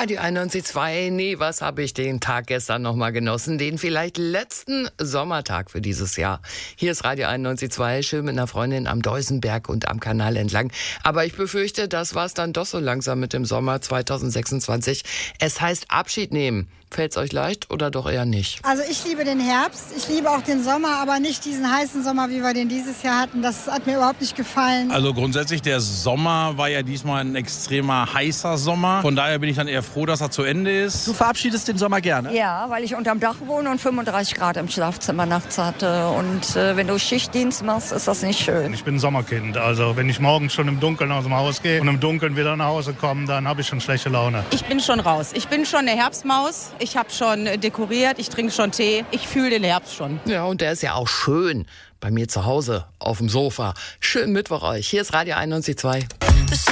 Radio 91.2, nee, was habe ich den Tag gestern nochmal genossen? Den vielleicht letzten Sommertag für dieses Jahr. Hier ist Radio 91.2, schön mit einer Freundin am Deusenberg und am Kanal entlang. Aber ich befürchte, das war es dann doch so langsam mit dem Sommer 2026. Es heißt Abschied nehmen. Fällt's euch leicht oder doch eher nicht? Also ich liebe den Herbst, ich liebe auch den Sommer, aber nicht diesen heißen Sommer, wie wir den dieses Jahr hatten. Das hat mir überhaupt nicht gefallen. Also grundsätzlich, der Sommer war ja diesmal ein extremer heißer Sommer. Von daher bin ich dann eher froh, dass er zu Ende ist. Du verabschiedest den Sommer gerne? Ja, weil ich unterm Dach wohne und 35 Grad im Schlafzimmer nachts hatte. Und wenn du Schichtdienst machst, ist das nicht schön. Ich bin ein Sommerkind. Also wenn ich morgens schon im Dunkeln aus dem Haus gehe und im Dunkeln wieder nach Hause komme, dann habe ich schon schlechte Laune. Ich bin schon raus. Ich bin schon eine Herbstmaus. Ich habe schon dekoriert, ich trinke schon Tee. Ich fühle den Herbst schon. Ja, und der ist ja auch schön. Bei mir zu Hause, auf dem Sofa. Schönen Mittwoch euch. Hier ist Radio 91.2.